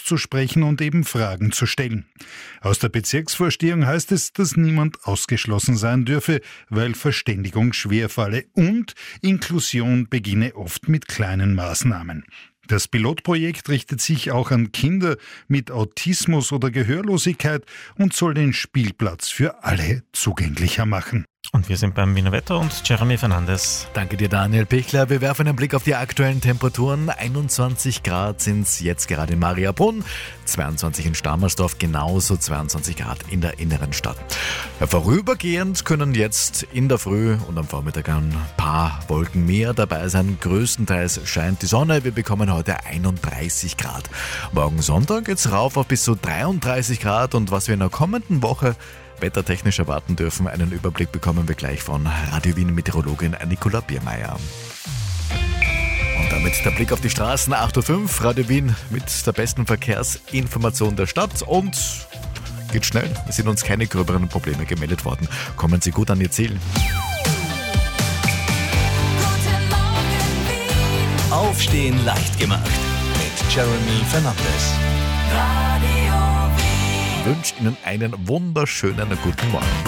auszusprechen und eben Fragen zu stellen. Aus der Bezirksvorstehung heißt es, dass niemand ausgeschlossen sein dürfe, weil Verständigung schwerfalle und Inklusion beginne oft mit kleinen Maßnahmen. Das Pilotprojekt richtet sich auch an Kinder mit Autismus oder Gehörlosigkeit und soll den Spielplatz für alle zugänglicher machen. Und wir sind beim Wiener Wetter und Jeremy Fernandes. Danke dir, Daniel Pichler. Wir werfen einen Blick auf die aktuellen Temperaturen. 21 Grad sind es jetzt gerade in Mariabrunn, 22 in Stammersdorf, genauso 22 Grad in der inneren Stadt. Vorübergehend können jetzt in der Früh und am Vormittag ein paar Wolken mehr dabei sein. Größtenteils scheint die Sonne. Wir bekommen heute 31 Grad. Morgen Sonntag geht's rauf auf bis zu 33 Grad. Und was wir in der kommenden Woche wettertechnisch erwarten dürfen, einen Überblick bekommen wir gleich von Radio Wien Meteorologin Nicola Biermeier. Und damit der Blick auf die Straßen, 8.05 Uhr, Radio Wien mit der besten Verkehrsinformation der Stadt und geht schnell, es sind uns keine gröberen Probleme gemeldet worden. Kommen Sie gut an Ihr Ziel. Aufstehen leicht gemacht mit Jeremy Fernandes. Ich wünsche Ihnen einen wunderschönen guten Morgen.